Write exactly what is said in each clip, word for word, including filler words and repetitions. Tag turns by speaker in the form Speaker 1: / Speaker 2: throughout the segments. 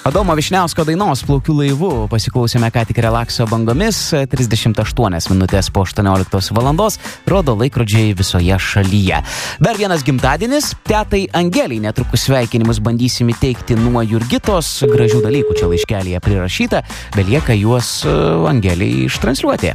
Speaker 1: Adomo Vyšniausko dainos Plaukiu laivu pasiklausėme ką tik relakso bangomis. trisdešimt aštuonios minutės po aštuonioliktos valandos rodo laikrodžiai visoje šalyje. Dar vienas gimtadienis. Tetai Angelei netrukus sveikinimus bandysim įteikti nuo Jurgitos. Gražių dalykų čia laiškelyje prirašyta. Belieka juos Angeliai ištransliuoti.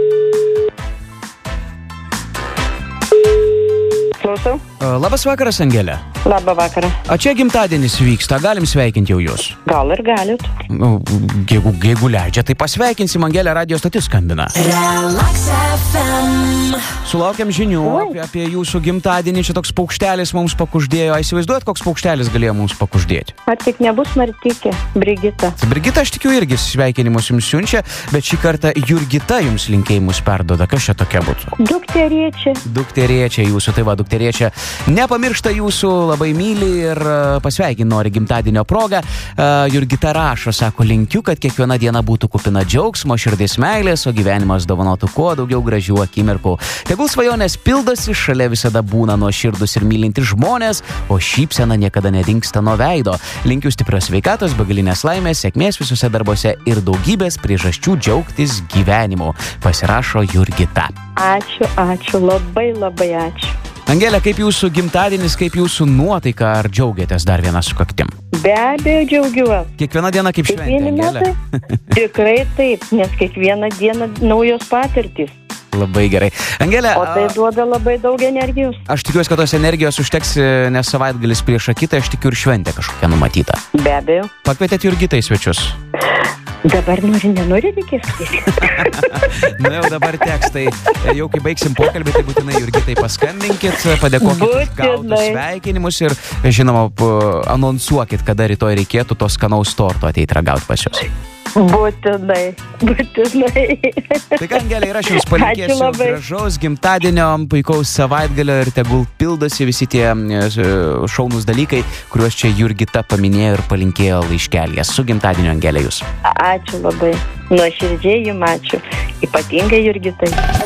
Speaker 2: Klausau.
Speaker 1: Labas vakaras, Angelė.
Speaker 2: Labą vakarą.
Speaker 1: A čia gimtadienis vyksta, galim sveikinti jau jūs?
Speaker 2: Gal ir galit.
Speaker 1: Nu, jeigu, jeigu leidžia, tai pasveikinsim, Angelė, radio stotis skambina.
Speaker 3: Relax F M.
Speaker 1: Sulaukiam žinių apie, apie jūsų gimtadienį, čia toks paukštelis mums pakuždėjo. Įsivaizduojat, koks paukštelis galėjo mums pakuždėti?
Speaker 2: Ar tik nebus Martykė, Brigita?
Speaker 1: Brigita, aš tikiu, irgi sveikinimus jums siunčia, bet šį kartą Jurgita jums linkėjimus perduoda. Kas čia tokia būtų?
Speaker 2: Dukterėčia.
Speaker 1: Dukterėčia jūsų, tai va, dukterėčia nepamiršta jūsų, labai myli ir pasveikin nori gimtadienio progą. Jurgita rašo, sako, linkiu, kad kiekviena diena būtų kupina džiaugsmo, širdis meilės, o gyvenimas dovanotų kuo daugiau gražių akimirkų. Tegul svajonės pildosi, šalia visada būna nuoširdus ir mylinti žmonės, o šypsena niekada nedingsta nuo veido. Linkiu stiprios sveikatos, begalinės laimės, sėkmės visuose darbuose ir daugybės priežasčių džiaugtis gyvenimu. Pasirašo Jurgita.
Speaker 2: Ačiū, ačiū, labai labai ačiū.
Speaker 1: Angelė, kaip jūsų gimtadienis, kaip jūsų nuotaika, ar džiaugiatės dar vieną sukaktim?
Speaker 2: Be abejo džiaugiuosi.
Speaker 1: Kiekviena diena kaip šventė, Angelė.
Speaker 2: Tikrai taip, nes kiekvieną dieną naujos patirtys.
Speaker 1: Labai gerai. Angelė,
Speaker 2: o tai duoda labai daug energijos.
Speaker 1: Aš tikiuosi, kad tos energijos užteks, nes savaitgalis prieš akitą, aš tikiu ir šventė kažkokia numatyta.
Speaker 2: Be abejo.
Speaker 1: Pakvietėt Jurgitą į svečius?
Speaker 2: Dabar nori, nenori, reikės.
Speaker 1: Na jau dabar teks, tai jau kai baigsim pokalbį, tai būtinai Jurgitai paskambinkit, padėkokit už gautus sveikinimus ir, žinoma, anonsuokit, kada rytoj reikėtų to skanaus torto ateiti ragauti pas jūs.
Speaker 2: Būtinai, būtinai.
Speaker 1: Tai ką, Angelė, ir aš jums palinkėsiu gražaus gimtadienio, puikaus savaitgalio ir tegul pildosi visi tie šaunūs dalykai, kuriuos čia Jurgita paminėjo ir palinkėjo laiškelyje. Su gimtadienio, Angelė, jūs.
Speaker 2: Ačiū labai. Nuoširdžiai jums ačiū. Ypatingai Jurgitai.